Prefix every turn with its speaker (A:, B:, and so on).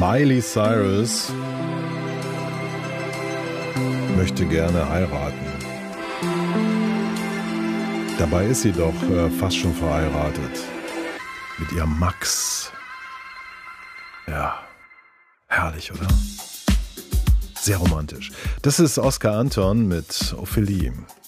A: Miley Cyrus möchte gerne heiraten. Dabei ist sie doch fast schon verheiratet. Mit ihrem Max. Ja, herrlich, oder? Sehr romantisch. Das ist Oscar Anton mit Ophelie.